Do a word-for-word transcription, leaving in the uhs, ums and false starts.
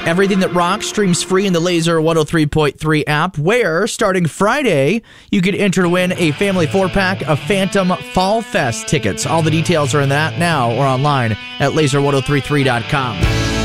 Everything That Rocks streams free in the Laser one oh three point three app, where, starting Friday, you can enter to win a family four-pack of Phantom Fall Fest tickets. All the details are in that now or online at laser ten thirty-three dot com.